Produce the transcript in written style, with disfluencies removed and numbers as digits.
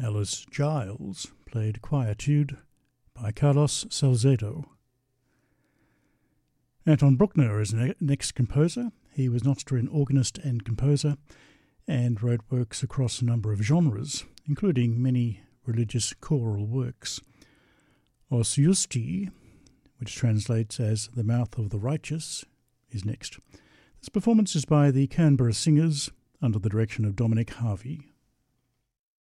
Alice Giles played Quietude by Carlos Salcedo. Anton Bruckner is next composer. He was an Austrian organist and composer and wrote works across a number of genres, including many religious choral works. Os Justi, which translates as The Mouth of the Righteous, is next. This performance is by the Canberra Singers under the direction of Dominic Harvey.